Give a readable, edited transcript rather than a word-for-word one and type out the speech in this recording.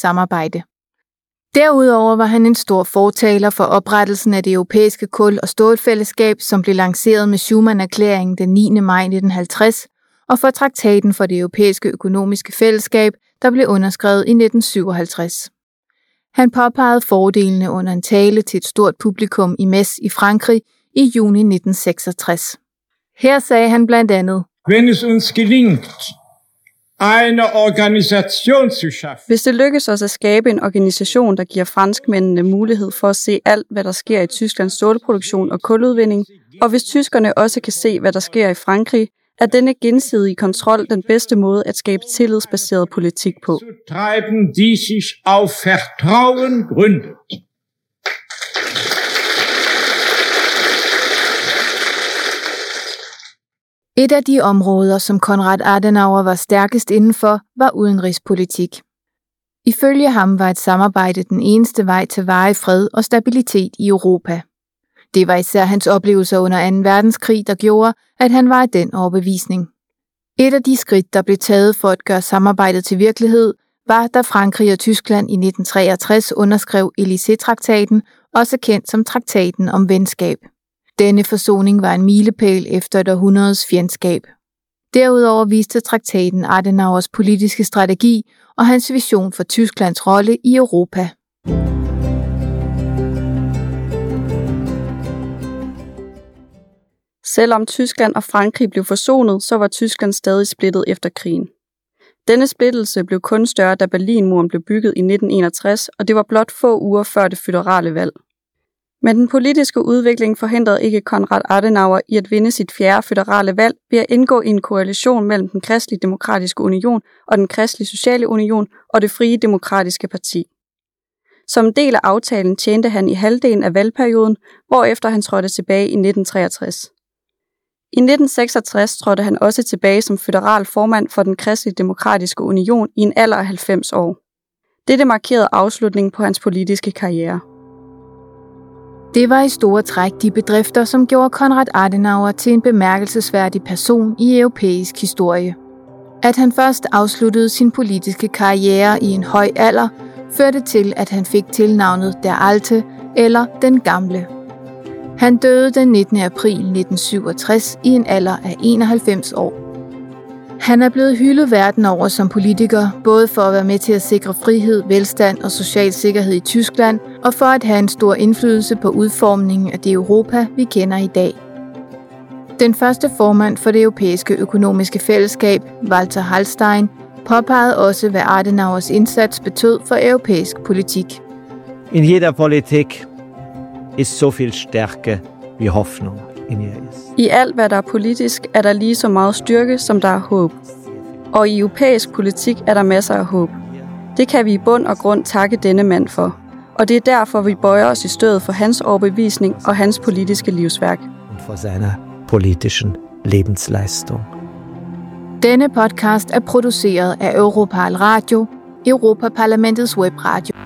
samarbejde. Derudover var han en stor fortaler for oprettelsen af det europæiske kul- og stålfællesskab, som blev lanceret med Schuman-erklæringen den 9. maj 1950, og for traktaten for det europæiske økonomiske fællesskab, der blev underskrevet i 1957. Han påpegede fordelene under en tale til et stort publikum i Metz i Frankrig i juni 1966. Her sagde han blandt andet: Hvis det lykkes os at skabe en organisation, der giver franskmændene mulighed for at se alt, hvad der sker i Tysklands stålproduktion og kuludvinding, og hvis tyskerne også kan se, hvad der sker i Frankrig, er denne gensidige kontrol den bedste måde at skabe tillidsbaseret politik på. Et af de områder, som Konrad Adenauer var stærkest indenfor, var udenrigspolitik. Ifølge ham var et samarbejde den eneste vej til varig fred og stabilitet i Europa. Det var især hans oplevelser under 2. verdenskrig, der gjorde, at han var af den overbevisning. Et af de skridt, der blev taget for at gøre samarbejdet til virkelighed, var, da Frankrig og Tyskland i 1963 underskrev Élysée-traktaten, også kendt som traktaten om venskab. Denne forsoning var en milepæl efter et århundredes fjendskab. Derudover viste traktaten Adenauers politiske strategi og hans vision for Tysklands rolle i Europa. Selvom Tyskland og Frankrig blev forsonet, så var Tyskland stadig splittet efter krigen. Denne splittelse blev kun større, da Berlinmuren blev bygget i 1961, og det var blot få uger før det føderale valg. Men den politiske udvikling forhindrede ikke Konrad Adenauer i at vinde sit 4. føderale valg ved at indgå i en koalition mellem den Kristelige Demokratiske Union og den Kristelige Sociale Union og det Frie Demokratiske Parti. Som en del af aftalen tjente han i halvdelen af valgperioden, hvorefter han trådte tilbage i 1963. I 1966 trådte han også tilbage som føderal formand for den Kristelige Demokratiske Union i en alder af 90 år. Dette markerede afslutningen på hans politiske karriere. Det var i store træk de bedrifter, som gjorde Konrad Adenauer til en bemærkelsesværdig person i europæisk historie. At han først afsluttede sin politiske karriere i en høj alder, førte til, at han fik tilnavnet Der Alte eller Den Gamle. Han døde den 19. april 1967 i en alder af 91 år. Han er blevet hyldet verden over som politiker, både for at være med til at sikre frihed, velstand og social sikkerhed i Tyskland, og for at have en stor indflydelse på udformningen af det Europa, vi kender i dag. Den første formand for det europæiske økonomiske fællesskab, Walter Hallstein, påpegede også, hvad Adenauers indsats betød for europæisk politik. In jeder Politik ist so viel Stärke wie Hoffnung in ihr ist. I alt, hvad der er politisk, er der lige så meget styrke, som der er håb. Og i europæisk politik er der masser af håb. Det kan vi i bund og grund takke denne mand for. Og det er derfor, vi bøjer os i stødet for hans overbevisning og hans politiske livsværk. Und for seiner politischen Lebensleistung. Denne podcast er produceret af Europarl Radio, Europaparlamentets webradio.